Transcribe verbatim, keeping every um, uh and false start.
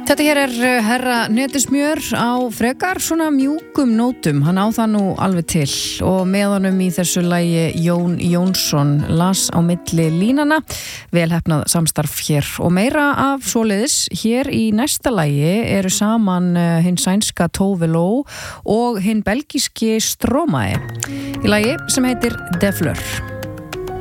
Þetta hér er herra Netismjör á frekar svona mjúkum nótum, hann á það nú alveg til og með honum í þessu lagi Jón Jónsson las á milli línana, velhefnað samstarf hér og meira af svoleiðis. Hér í næsta lagi eru saman hinn sænska Tove Lo og hinn belgíski Stromae í lagi sem heitir De Fleur.